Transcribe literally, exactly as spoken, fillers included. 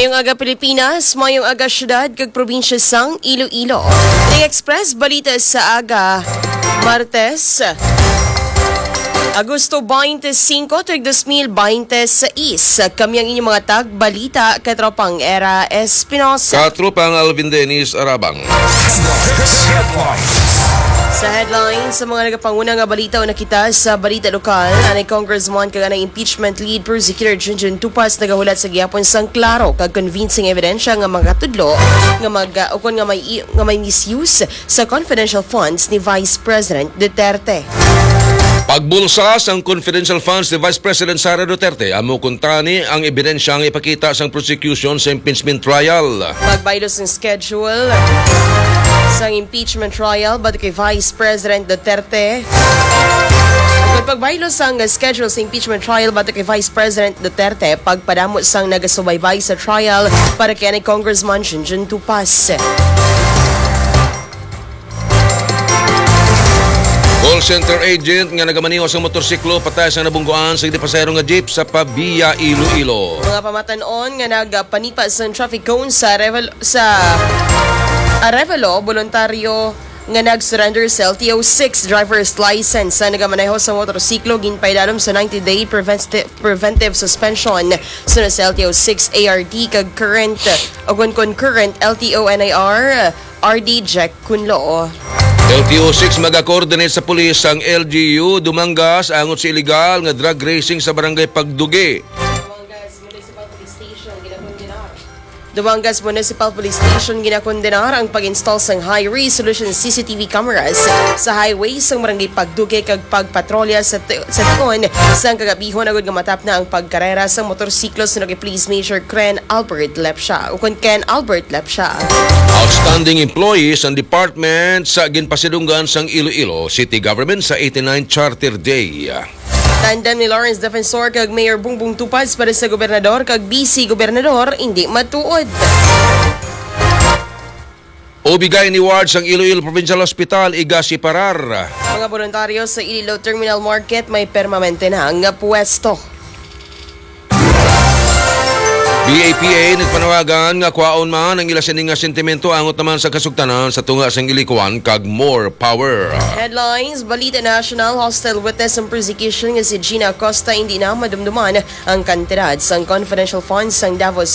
Mayong aga Pilipinas, mayong aga syudad kag probinsya sang Iloilo. Express balita sa aga Martes, Agosto twenty-five, tuig two mil twenty-six. Kami ang inyong mga tag balita katropang Era Espinosa. Katropang Alvin Dennis Arabang. Sa headlines, sa mga nagapanguna nga balita o nakita sa balita lokal, anay Congressman kag anay impeachment lead Prosecutor Junjun Tupas nagahulat sa gihapon sang klaro kag convincing ebidensya nga makatudlo nga mag uh, ukon nga may nga may misuse sa confidential funds ni Vice President Duterte. Pagbulsa sang confidential funds ni Vice President Sara Duterte, amo kuntani ang ebidensya nga ipakita sang prosecution sa impeachment trial. Magbaylo sang schedule sang impeachment trial batok kay Vice President Duterte. Kung pagbaylo sang schedule sa impeachment trial batok kay Vice President Duterte, pagpadamot sang nagasubaybay sa trial para kay ni Congressman Junjun Tupas. Call center agent nga nagamaniho sa motorsiklo patay sa nabungguan sa pasahero nga jeep sa Pabia, Iloilo. Mga pamatanon nga nagpanipa sa traffic cone sa Revel sa Arevalo, voluntaryo nga nag-surrender sa L T O six driver's license sa nagamaneho sa motorsiklo ginpaydalom sa ninety-day preventive, preventive suspension sa L T O six A R D kag current o concurrent L T O N I R R D Jack Kunlo. L T O six mag-coordinate sa pulis ang L G U dumanggas angot sa illegal nga drug racing sa barangay Pagdugi. Dumangas Municipal Police Station ginakondenar ang pag-install sang high-resolution C C T V cameras sa highway sang barangay Pagdugi kag pagpatrolya sa sa tikon sang kagabihon agud nga matap na ang pagkarera sa motorsiklo sa Police Major Ken Albert Lepsha o kun Ken Albert Lepsha. Outstanding employees ang department sa ginpasidunggan sang Iloilo City Government sa eighty-ninth Charter Day. Tandem ni Lawrence Defensor kag Mayor Bongbong Tupas para sa gobernador kag vice gobernador hindi matuod. O bigay ni Ward sang Iloilo Provincial Hospital igasi parar. Mga voluntaryo sa Iloilo Terminal Market may permanente na ang pwesto. B A P A nagpanawagan nga kwaon man ang ilasin nga sentimento angot naman sa kasugtanan sa tunga sang ilikuan kag more power. Headlines, Balita National, hostile witness and prosecution nga si Gina Acosta hindi na madumduman ang kantidad sang confidential funds sang Davao